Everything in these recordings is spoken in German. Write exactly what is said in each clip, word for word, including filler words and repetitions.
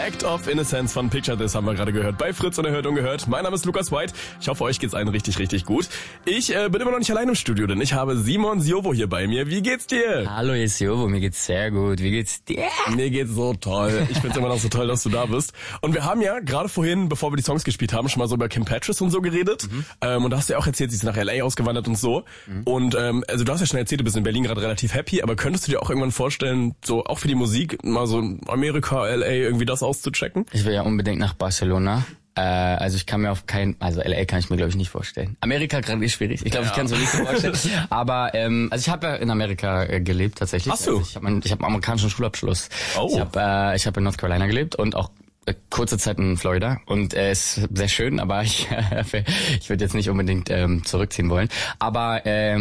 Act of Innocence von Picture This haben wir gerade gehört bei Fritz und Erhört Ungehört. Mein Name ist Lukas White. Ich hoffe, euch geht's allen richtig, richtig gut. Ich äh, bin immer noch nicht allein im Studio, denn ich habe Simon Siovo hier bei mir. Wie geht's dir? Hallo, hier ist Siovo. Mir geht's sehr gut. Wie geht's dir? Mir geht's so toll. Ich find's immer noch so toll, dass du da bist. Und wir haben ja gerade vorhin, bevor wir die Songs gespielt haben, schon mal so über Kim Petras und so geredet. Mhm. Ähm, und da hast du ja auch erzählt, sie ist nach L A ausgewandert und so. Mhm. Und ähm, also du hast ja schon erzählt, du bist in Berlin gerade relativ happy, aber könntest du dir auch irgendwann vorstellen, so auch für die Musik mal so Amerika, L A irgendwie das auszuchecken? Ich will ja unbedingt nach Barcelona. Äh, also ich kann mir auf keinen, also L A kann ich mir glaube ich nicht vorstellen. Amerika gerade ist schwierig. Ich glaube, ja. ich kann es mir nicht so vorstellen. Aber ähm, also ich habe ja in Amerika äh, gelebt tatsächlich. Hast du? Also ich habe ich hab einen amerikanischen Schulabschluss. Oh. Ich habe äh, ich habe in North Carolina gelebt und auch kurze Zeit in Florida und es äh, ist sehr schön, aber ich äh, ich würde jetzt nicht unbedingt ähm, zurückziehen wollen. Aber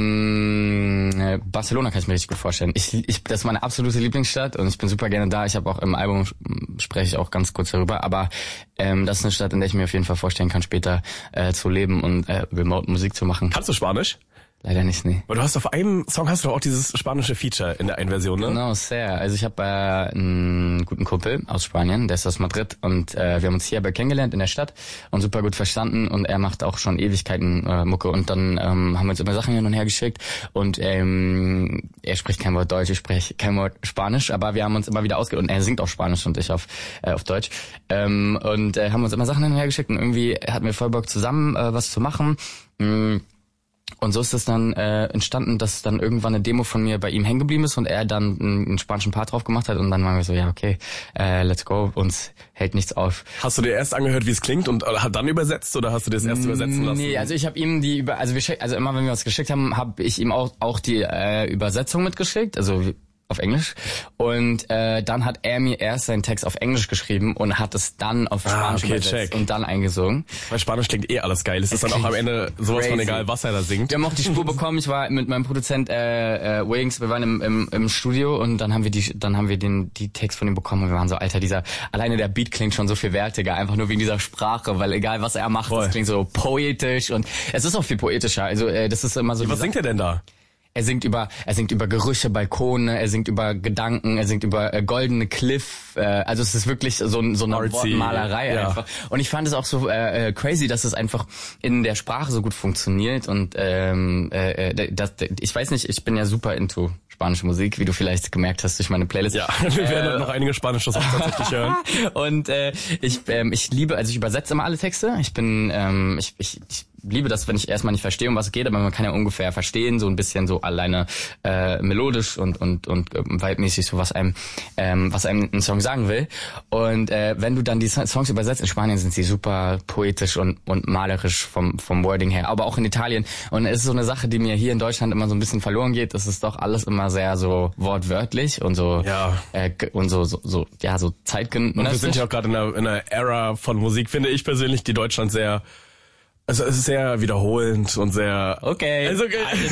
ähm, Barcelona kann ich mir richtig gut vorstellen. Ich, ich das ist meine absolute Lieblingsstadt und ich bin super gerne da. Ich habe auch im Album spreche ich auch ganz kurz darüber, aber ähm, das ist eine Stadt, in der ich mir auf jeden Fall vorstellen kann, später äh, zu leben und äh, remote Musik zu machen. Kannst du Spanisch? Leider nicht, nee. Aber du hast auf einem Song hast du doch auch dieses spanische Feature in der einen Version, ne? Genau, sehr. Also ich habe äh, einen guten Kumpel aus Spanien, der ist aus Madrid und äh, wir haben uns hier aber kennengelernt in der Stadt und super gut verstanden und er macht auch schon Ewigkeiten äh, Mucke und dann ähm, haben wir uns immer Sachen hin und her geschickt und ähm, er spricht kein Wort Deutsch, ich spreche kein Wort Spanisch, aber wir haben uns immer wieder ausge... und er singt auch Spanisch und ich auf äh, auf Deutsch ähm, und äh, haben uns immer Sachen hin und her geschickt und irgendwie hatten wir voll Bock zusammen äh, was zu machen. Mm. Und so ist es dann äh, entstanden, dass dann irgendwann eine Demo von mir bei ihm hängen geblieben ist und er dann einen, einen spanischen Part drauf gemacht hat und dann waren wir so, ja okay, äh, let's go, uns hält nichts auf. Hast du dir erst angehört, wie es klingt und hat dann übersetzt oder hast du das erst übersetzen lassen? Nee, also ich habe ihm die über, also wir schick, also immer wenn wir was geschickt haben, habe ich ihm auch auch die äh, Übersetzung mitgeschickt, also auf Englisch und äh, dann hat er mir erst seinen Text auf Englisch geschrieben und hat es dann auf Spanisch ah, okay, übersetzt check. und dann eingesungen. Weil Spanisch klingt eh alles geil. Es ist dann auch am Ende sowas crazy. Von egal, was er da singt. Wir haben auch die Spur bekommen. Ich war mit meinem Produzent äh, äh, Wings, wir waren im, im im Studio und dann haben wir die dann haben wir den die Text von ihm bekommen und wir waren so, Alter, dieser alleine der Beat klingt schon so viel wertiger, einfach nur wegen dieser Sprache, weil egal was er macht, das klingt so poetisch und es ist auch viel poetischer. Also äh, das ist immer so. Ja, was singt er denn da? Er singt über, er singt über Gerüche, Balkone, er singt über Gedanken, er singt über äh, goldene Cliff. Äh, also es ist wirklich so, so eine Wortmalerei ja. einfach. Und ich fand es auch so äh, crazy, dass es einfach in der Sprache so gut funktioniert. Und ähm, äh, das, ich weiß nicht, ich bin ja super into spanische Musik, wie du vielleicht gemerkt hast durch meine Playlist. Ja, wir werden äh, noch einige spanische Songs tatsächlich hören. Und äh, ich, ähm, ich liebe, also ich übersetze immer alle Texte. Ich bin, ähm, ich, ich, ich liebe das, wenn ich erstmal nicht verstehe, um was es geht, aber man kann ja ungefähr verstehen, so ein bisschen so alleine äh, melodisch und und und äh, vibemäßig so was einem ähm, was einem ein Song sagen will. Und äh, wenn du dann die Songs übersetzt, in Spanien sind sie super poetisch und und malerisch vom vom Wording her, aber auch in Italien. Und es ist so eine Sache, die mir hier in Deutschland immer so ein bisschen verloren geht. Das ist doch alles immer sehr so wortwörtlich und so ja. äh, und so so so ja so zeitgenössisch. Und wir sind ja auch gerade in einer, in einer Ära von Musik, finde ich persönlich, die Deutschland sehr Also es ist sehr wiederholend und sehr okay. Also,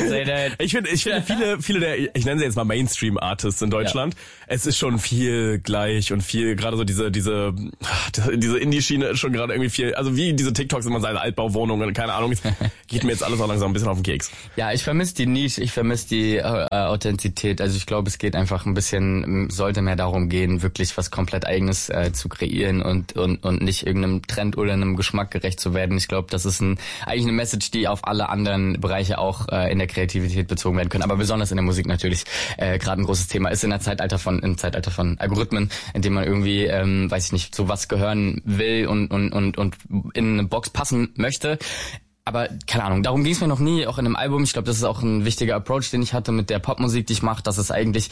ich finde, ich finde viele, viele der, ich nenne sie jetzt mal Mainstream-Artists in Deutschland. Ja. Es ist schon viel gleich und viel, gerade so diese, diese, diese Indie-Schiene ist schon gerade irgendwie viel. Also wie diese TikToks immer seine Altbauwohnungen, keine Ahnung, geht mir jetzt alles auch langsam ein bisschen auf den Keks. Ja, ich vermisse die Nische, ich vermisse die äh, Authentizität. Also ich glaube, es geht einfach ein bisschen, sollte mehr darum gehen, wirklich was komplett Eigenes äh, zu kreieren und und und nicht irgendeinem Trend oder einem Geschmack gerecht zu werden. Ich glaube, das ist ein, eigentlich eine Message, die auf alle anderen Bereiche auch äh, in der Kreativität bezogen werden können, aber besonders in der Musik natürlich äh, gerade ein großes Thema ist in der Zeitalter von im Zeitalter von Algorithmen, in dem man irgendwie, ähm, weiß ich nicht, zu was gehören will und und und und in eine Box passen möchte. Aber keine Ahnung, darum ging es mir noch nie, auch in einem Album. Ich glaube, das ist auch ein wichtiger Approach, den ich hatte mit der Popmusik, die ich mache, dass es eigentlich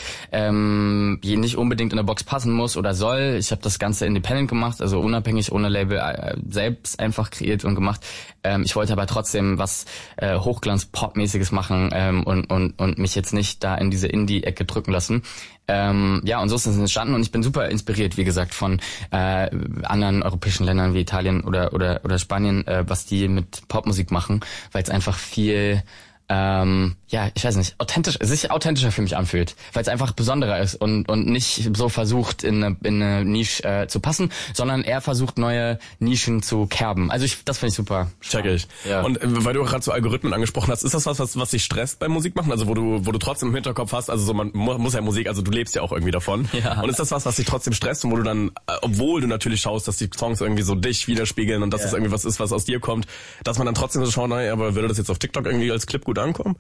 ähm, nicht unbedingt in eine Box passen muss oder soll. Ich habe das Ganze independent gemacht, also unabhängig, ohne Label, äh, selbst einfach kreiert und gemacht. Ähm, ich wollte aber trotzdem was äh, Hochglanz-Pop-mäßiges machen ähm, und und und mich jetzt nicht da in diese Indie-Ecke drücken lassen. Ähm, ja, und so ist es entstanden und ich bin super inspiriert, wie gesagt, von äh, anderen europäischen Ländern wie Italien oder oder oder Spanien, äh, was die mit Popmusik machen, weil es einfach viel ähm, ja, ich weiß nicht, authentisch, sich authentischer für mich anfühlt, weil es einfach besonderer ist und und nicht so versucht in eine, in eine Nische äh, zu passen, sondern er versucht neue Nischen zu kerben. Also ich, das finde ich super. Check ich. Ja. Und äh, weil du gerade so Algorithmen angesprochen hast, ist das was, was, was dich stresst beim Musikmachen? Also wo du, wo du trotzdem im Hinterkopf hast, also so man mu- muss ja Musik, also du lebst ja auch irgendwie davon. Ja. Und ist das was, was dich trotzdem stresst und wo du dann, äh, obwohl du natürlich schaust, dass die Songs irgendwie so dich widerspiegeln und dass ja. es irgendwie was ist, was aus dir kommt, dass man dann trotzdem so schaut, naja, aber würde das jetzt auf TikTok irgendwie als Clip gut ankommen?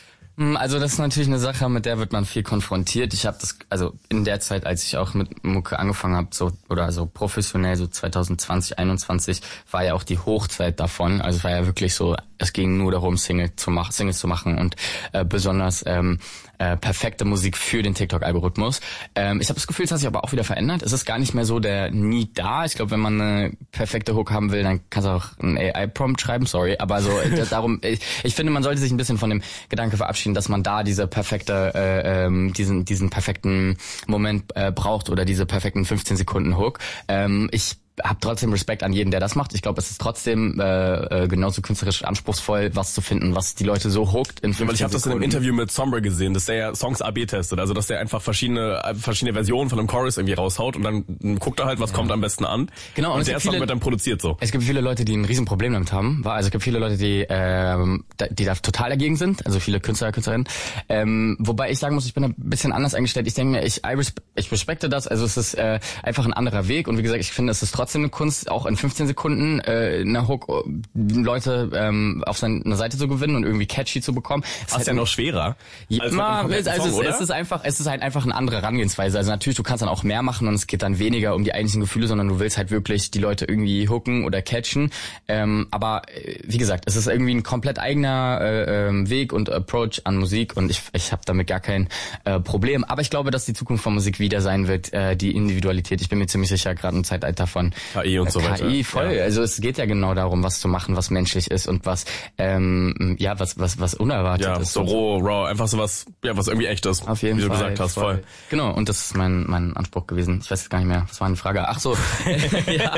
Also das ist natürlich eine Sache, mit der wird man viel konfrontiert. Ich habe das, also in der Zeit, als ich auch mit Mucke angefangen habe, so oder so professionell, so zwanzig zwanzig, einundzwanzig, war ja auch die Hochzeit davon. Also es war ja wirklich so, es ging nur darum, Single zu machen, Singles zu machen und äh, besonders ähm, äh, perfekte Musik für den TikTok-Algorithmus. Ähm, ich habe das Gefühl, es hat sich aber auch wieder verändert. Es ist gar nicht mehr so der Need da. Ich glaube, wenn man eine perfekte Hook haben will, dann kannst du auch einen A I-Prompt schreiben, sorry. Aber so äh, darum, ich, ich finde, man sollte sich ein bisschen von dem Gedanke verabschieden, dass man da diese perfekte, äh, ähm, diesen diesen perfekten Moment äh, braucht oder diese perfekten fünfzehn Sekunden Hook. Ähm, ich hab trotzdem Respekt an jeden, der das macht. Ich glaube, es ist trotzdem äh, äh, genauso künstlerisch anspruchsvoll, was zu finden, was die Leute so hookt in fünfzehn ja, weil ich habe das in einem Interview mit Sombra gesehen, dass der ja Songs A B testet, also dass der einfach verschiedene verschiedene Versionen von einem Chorus irgendwie raushaut und dann guckt er halt, was ja. kommt am besten an. Genau, und, und der Song wird dann produziert so. Es gibt viele Leute, die ein Riesenproblem damit haben. Also es gibt viele Leute, die ähm, die da total dagegen sind, also viele Künstler, Künstlerinnen. Ähm, wobei ich sagen muss, ich bin ein bisschen anders eingestellt. Ich denke mir, ich ich respekte das, also es ist äh, einfach ein anderer Weg und wie gesagt, ich finde, es ist trotzdem eine Kunst, auch in fünfzehn Sekunden äh, eine Hook Leute ähm, auf seine Seite zu gewinnen und irgendwie catchy zu bekommen. Das ist halt ja noch schwerer. Ja, als ma, also Song, es, es ist einfach, es ist halt einfach eine andere Herangehensweise. Also natürlich, du kannst dann auch mehr machen und es geht dann weniger um die eigentlichen Gefühle, sondern du willst halt wirklich die Leute irgendwie hooken oder catchen. Ähm, aber äh, wie gesagt, es ist irgendwie ein komplett eigener äh, äh, Weg und Approach an Musik und ich, ich habe damit gar kein äh, Problem. Aber ich glaube, dass die Zukunft von Musik wieder sein wird, äh, die Individualität. Ich bin mir ziemlich sicher, gerade im Zeitalter von K I und so weiter. K I, voll. Ja. Also es geht ja genau darum, was zu machen, was menschlich ist und was ähm, ja was was was unerwartet ja, ist. So roh, raw, einfach so was, ja, was irgendwie echt ist. Auf jeden wie Fall. Wie du gesagt hast, voll. voll. Genau, und das ist mein mein Anspruch gewesen. Ich weiß jetzt gar nicht mehr, was war eine Frage? Ach so. ja.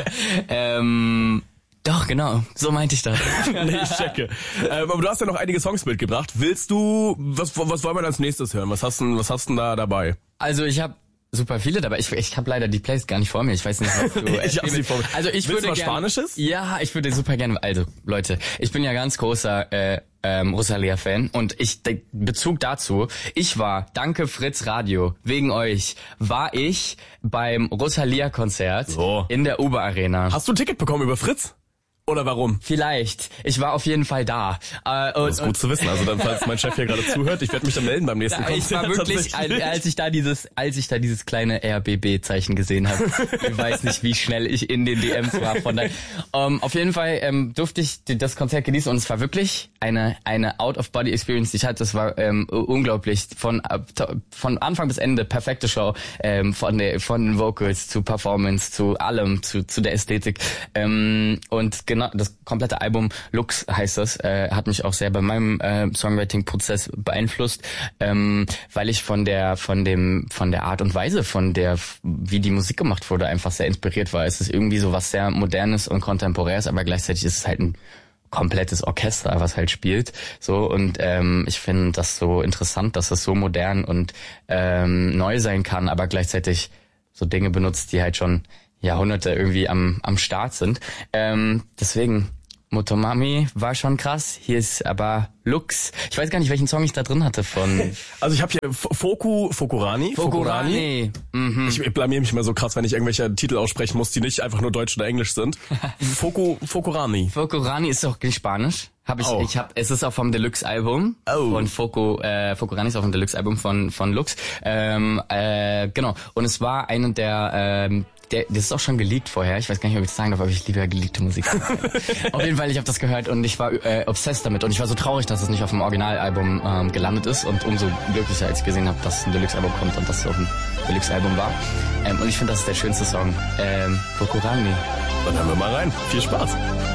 Ähm, Doch, genau. So meinte ich das. nee, ich checke. Ähm, aber du hast ja noch einige Songs mitgebracht. Willst du, was, was wollen wir als nächstes hören? Was hast du, was hast du da dabei? Also ich habe super viele dabei. Ich, ich habe leider die Plays gar nicht vor mir. Ich weiß nicht, was du... ich hab sie vor mir. Also ich Willst würde du was gern, Spanisches? Ja, ich würde super gerne... Also, Leute, ich bin ja ganz großer äh, ähm, Rosalia-Fan und ich de, Bezug dazu, ich war, danke Fritz Radio, wegen euch, war ich beim Rosalia-Konzert so. in der Uber Arena. Hast du ein Ticket bekommen über Fritz? Oder warum? Vielleicht. Ich war auf jeden Fall da. Äh, und, das ist gut zu wissen. Also dann, falls mein Chef hier gerade zuhört, ich werde mich dann melden beim nächsten da, Konzert. Ich war wirklich, als ich da dieses, als ich da dieses kleine R B B-Zeichen gesehen habe, ich weiß nicht, wie schnell ich in den D Ms war. Von daher, um, auf jeden Fall ähm, durfte ich das Konzert genießen und es war wirklich eine eine Out-of-Body-Experience, die ich hatte. Das war ähm, unglaublich. Von von Anfang bis Ende perfekte Show. Ähm, von der von den Vocals zu Performance zu allem zu zu der Ästhetik ähm, und genau, das komplette Album Lux heißt das, äh, hat mich auch sehr bei meinem äh, Songwriting-Prozess beeinflusst, ähm, weil ich von der von dem von der Art und Weise, von der wie die Musik gemacht wurde, einfach sehr inspiriert war. Es ist irgendwie so was sehr Modernes und Kontemporäres, aber gleichzeitig ist es halt ein komplettes Orchester, was halt spielt. So und ähm, ich finde das so interessant, dass es so modern und ähm, neu sein kann, aber gleichzeitig so Dinge benutzt, die halt schon Jahrhunderte irgendwie am am Start sind. Ähm, deswegen, Motomami war schon krass. Hier ist aber Lux. Ich weiß gar nicht, welchen Song ich da drin hatte von... Also ich habe hier Foku, Fokurani. Fokurani. Mhm. Ich blamier mich immer so krass, wenn ich irgendwelche Titel aussprechen muss, die nicht einfach nur Deutsch oder Englisch sind. Foku, Fokurani. Fokurani ist doch nicht Spanisch. Hab ich, oh. ich hab, es ist auch vom Deluxe-Album oh. von Foco, äh, Fokurani ist auch vom Deluxe-Album von von Lux. Ähm, äh, genau. Und es war eine der ähm, Der, das ist auch schon geleakt vorher. Ich weiß gar nicht, ob ich das sagen darf, aber ich liebe ja geleakte Musik. Auf jeden Fall, ich habe das gehört und ich war äh, obsessed damit. Und ich war so traurig, dass es nicht auf dem Originalalbum ähm, gelandet ist. Und umso glücklicher, als ich gesehen habe, dass ein Deluxe-Album kommt und dass es auf dem Deluxe-Album war. Ähm, und ich finde, das ist der schönste Song. Ähm, Fokurani. Dann hören wir mal rein. Viel Spaß.